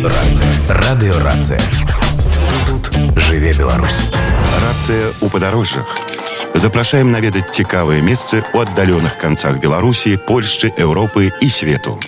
Радыёрацыя. Тут жыве Беларусь. Рацыя ў падарожжах. Запрашаем наведаць цікавыя месцы ў аддаленых канцах Беларусі, Польшчы, Еўропы і свету.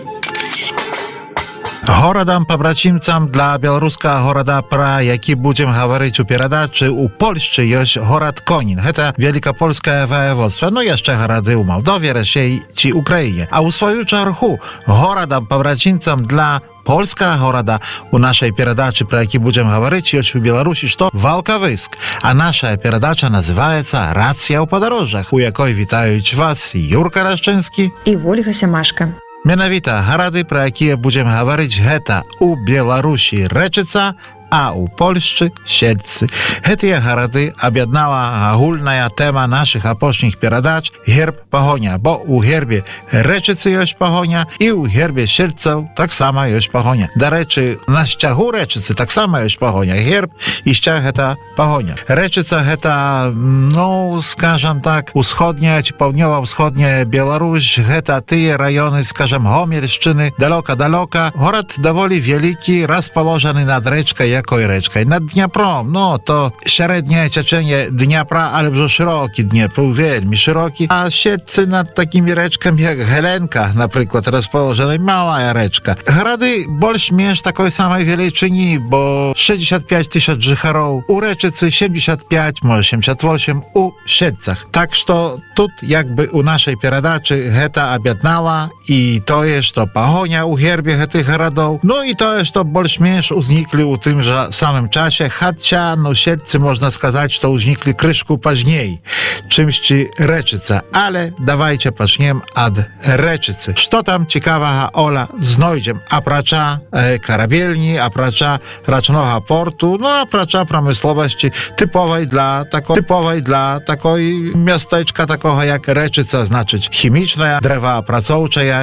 Горадам пабрацімцам для беларускага горада, пра які будзем гаварыць у перадачы, у Польшчы ёсць горад Конін. Гэта великапольскае ваяводства. Ну яшчэ гарады ў Малдове, Расіі ці Украіне. А ў сваю чаргу горадам пабрацімцам для польскага горада у нашай перадачы, пра які будзем гаварыць, ёсць у Беларусі, што Валкавыск. А наша перадача называецца «Рацыя ў падарожжах», у якой вітаюць вас Юрка Рашчынскі і Ольга Сямашка. Менавіта гарады, пра якія будзем гаварыць, гэта у Беларусі Рэчыца, а ў Польшчы Сельцы. Гэтыя гарады аб'яднала агульная тэма нашых апошніх перадач герб пагоня, бо ў гербе Рэчыцы ёсць пагоня і ў гербе Сельцаў таксама ёсць пагоня. Дарэчы, на сцягу Рэчыцы таксама ёсць пагоня. Герб і сцяг гэта пагоня. Рэчыца гэта, скажам так, усходняя ці паўднёва-ўсходняя Беларусь, гэта тыя раёны, скажам, Гомельшчыны, далёка-далёка. Горад даволі вялікі, распаложаны над рэчкай, якой рэчкай? Над Дняпром. То сярэдняе цячэнне Дняпра, але ўжо шырокі Днепр, вельмі шырокі. А Сельцы над такімі рэчкамі, як Геленка, напрыклад, распаложана малая рэчка. Гарады больш-менш такой самай велічыні, бо 65 000 жыхароў. У Рэчыцы 75, можа 78 у Сельцах. Так што тут, як бы у нашай перадачы гэта аб'яднала і тое, што пагоня ў гербе гэтых гарадоў, і тое, што больш-менш узніклі ў тым жа самым часе, хаця, Сельцы, можна сказаць, што ўзніклі крышку пазней, чымсьці Рэчыца. Але давайце пачнем ад Рэчыцы. Што там цікавага, Оля, знойдзем? Апрача карабельні, апрача рачнога порту, апрача прамысловасці тыповай для такой мястэчка такога, як Рэчыца, значыць, хімічная, дрэваапрацоўчая,